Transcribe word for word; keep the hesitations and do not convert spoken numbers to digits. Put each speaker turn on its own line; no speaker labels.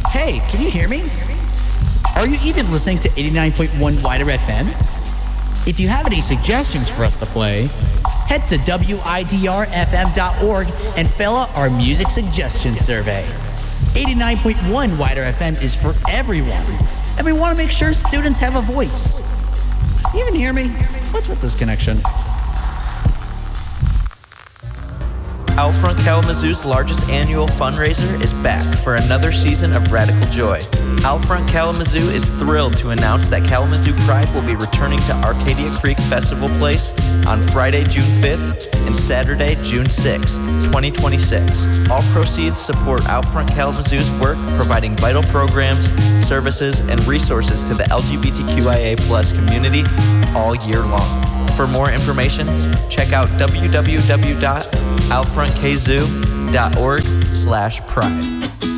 Hey, can you hear me? Are you even listening to eighty-nine point one Wider F M? If you have any suggestions for us to play, head to W I D R F M dot org and fill out our music suggestion survey. eighty-nine point one Wider F M is for everyone, and we want to make sure students have a voice. Do you even hear me? What's with this connection?
Outfront Kalamazoo's largest annual fundraiser is back for another season of Radical Joy. Outfront Kalamazoo is thrilled to announce that Kalamazoo Pride will be returning to Arcadia Creek Festival Place on Friday, June fifth and Saturday, June sixth, twenty twenty-six. All proceeds support Outfront Kalamazoo's work providing vital programs, services, and resources to the L G B T Q I A plus community all year long. For more information, check out w w w dot outfront k zoo dot org slash pride.